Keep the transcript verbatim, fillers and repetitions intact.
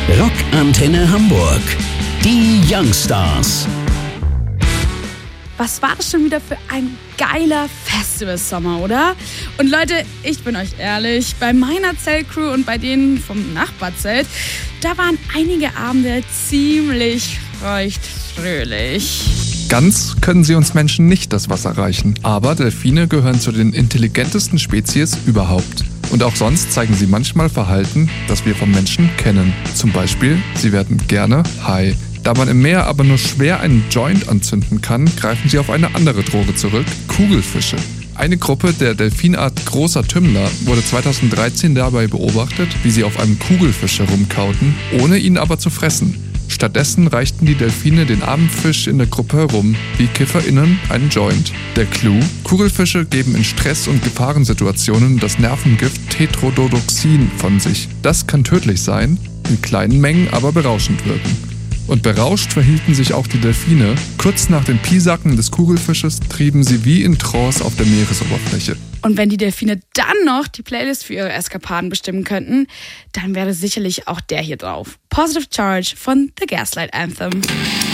Rockantenne Hamburg. Die Youngstars. Was war das schon wieder für ein geiler Festivalsommer, oder? Und Leute, ich bin euch ehrlich, bei meiner Zeltcrew und bei denen vom Nachbarzelt, da waren einige Abende ziemlich feuchtfröhlich. Ganz können sie uns Menschen nicht das Wasser reichen, aber Delfine gehören zu den intelligentesten Spezies überhaupt. Und auch sonst zeigen sie manchmal Verhalten, das wir vom Menschen kennen. Zum Beispiel, sie werden gerne high. Da man im Meer aber nur schwer einen Joint anzünden kann, greifen sie auf eine andere Droge zurück, Kugelfische. Eine Gruppe der Delfinart Großer Tümmler wurde zweitausenddreizehn dabei beobachtet, wie sie auf einem Kugelfisch herumkauten, ohne ihn aber zu fressen. Stattdessen reichten die Delfine den armen Fisch in der Gruppe herum, wie KifferInnen einen Joint. Der Clou: Kugelfische geben in Stress- und Gefahrensituationen das Nervengift Tetrodotoxin von sich. Das kann tödlich sein, in kleinen Mengen aber berauschend wirken. Und berauscht verhielten sich auch die Delfine. Kurz nach dem Piesacken des Kugelfisches trieben sie wie in Trance auf der Meeresoberfläche. Und wenn die Delfine dann noch die Playlist für ihre Eskapaden bestimmen könnten, dann wäre sicherlich auch der hier drauf. Positive Charge von The Gaslight Anthem.